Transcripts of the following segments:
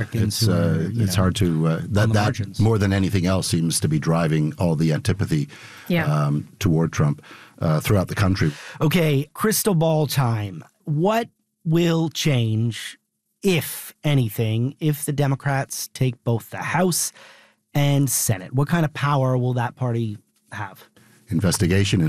Republicans. It's hard to that more than anything else seems to be driving all the antipathy toward Trump throughout the country. Okay, crystal ball time. What will change, if anything, if the Democrats take both the House and Senate? What kind of power will that party have? Investigation,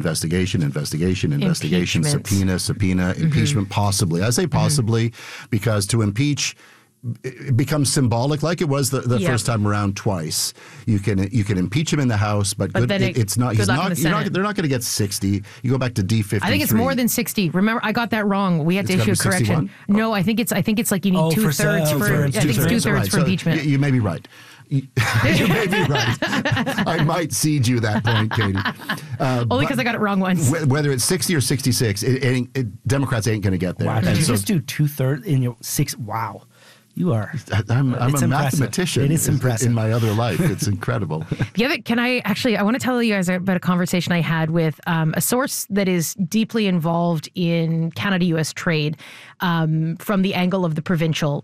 subpoena, impeachment, possibly. I say possibly because to impeach, it becomes symbolic, like it was the first time around twice. You can impeach him in the House, but it's not. They're not going to get 60. You go back to D53. I think it's more than 60. Remember, I got that wrong. We had to issue a correction. No, I think it's like you need 2/3 for. I think it's 2/3 for impeachment. You may be right. You may be right. I might cede you that point, Katie. Only because I got it wrong once. Whether it's 60 or 66, Democrats ain't going to get there. Wow, did you just do 2/3 in your 6? Wow. You are. I'm a mathematician. It is impressive. In my other life. It's incredible. I want to tell you guys about a conversation I had with a source that is deeply involved in Canada-U.S. trade from the angle of the provincial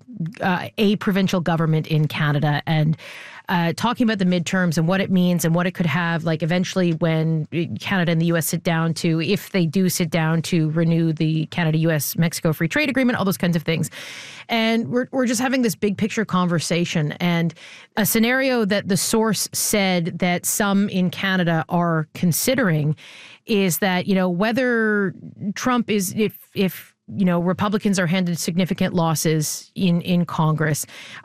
government in Canada, and talking about the midterms and what it means and what it could have, like eventually when Canada and the U.S. if they do sit down to renew the Canada-U.S.-Mexico Free Trade Agreement, all those kinds of things. And we're just having this big picture conversation, and a scenario that the source said that some in Canada are considering is that, whether Trump is, if Republicans are handed significant losses in Congress,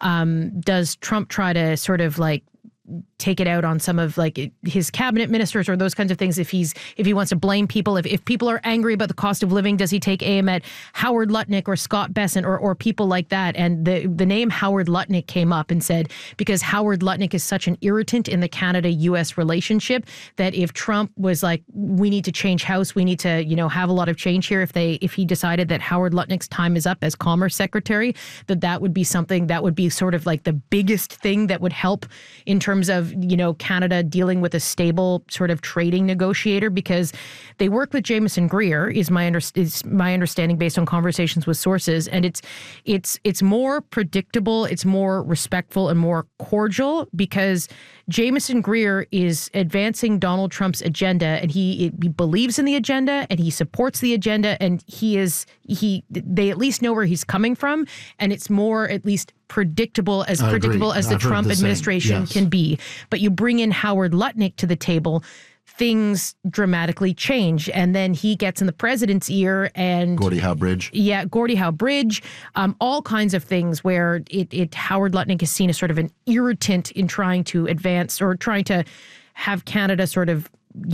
does Trump try to sort of like take it out on some of like his cabinet ministers or those kinds of things? If he wants to blame people, if people are angry about the cost of living, does he take aim at Howard Lutnick or Scott Bessent or people like that? And the name Howard Lutnick came up and said, because Howard Lutnick is such an irritant in the Canada-U.S. relationship, that if Trump was like, we need to change house, we need to, have a lot of change here, if he decided that Howard Lutnick's time is up as Commerce Secretary, that would be something that would be sort of like the biggest thing that would help in terms of, Canada dealing with a stable sort of trading negotiator, because they work with Jameson Greer, is my understanding based on conversations with sources, and it's more predictable, it's more respectful and more cordial, because Jameson Greer is advancing Donald Trump's agenda, and he believes in the agenda and he supports the agenda, and they at least know where he's coming from, and it's more at least predictable as the Trump administration can be. But you bring in Howard Lutnick to the table, things dramatically change. And then he gets in the president's ear, and Gordie Howe Bridge. Yeah, Gordie Howe Bridge. All kinds of things where Howard Lutnick is seen as sort of an irritant in trying to advance or trying to have Canada sort of,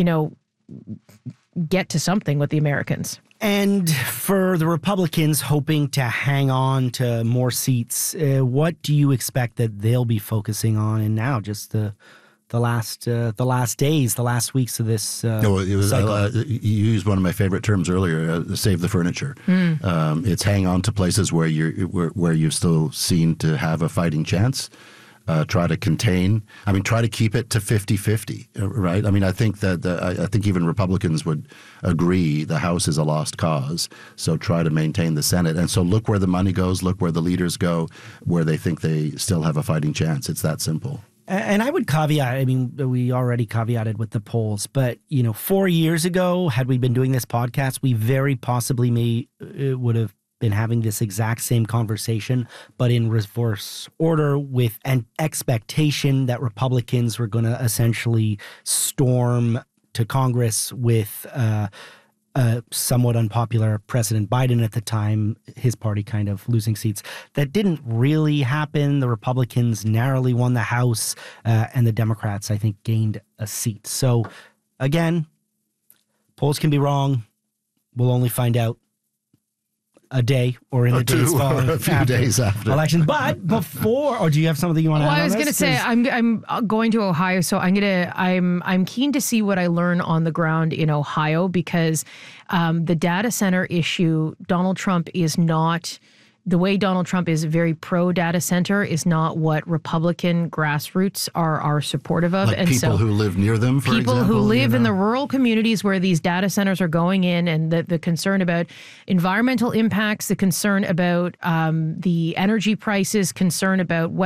get to something with the Americans. And for the Republicans hoping to hang on to more seats, what do you expect that they'll be focusing on? And now, just the last days, the last weeks of this cycle. You used one of my favorite terms earlier, save the furniture. It's hang on to places where you're still seen to have a fighting chance. Try to contain. Try to keep it to 50-50, right? I think that I think even Republicans would agree the House is a lost cause. So try to maintain the Senate. And so look where the money goes, look where the leaders go, where they think they still have a fighting chance. It's that simple. And I would caveat, we already caveated with the polls, but, 4 years ago, had we been doing this podcast, we very possibly would have been having this exact same conversation, but in reverse order, with an expectation that Republicans were going to essentially storm to Congress with somewhat unpopular President Biden at the time, his party kind of losing seats. That didn't really happen. The Republicans narrowly won the House, and the Democrats, I think, gained a seat. So, again, polls can be wrong. We'll only find out a day or in the days following, a few days after election. But before, or do you have something you want to add? Well, I was going to say I'm going to Ohio, so I'm keen to see what I learn on the ground in Ohio, because the data center issue, Donald Trump is not. The way Donald Trump is very pro-data center is not what Republican grassroots are supportive of. Like people who live near them, for example? People who live in the rural communities where these data centers are going in, and the concern about environmental impacts, the concern about the energy prices, concern about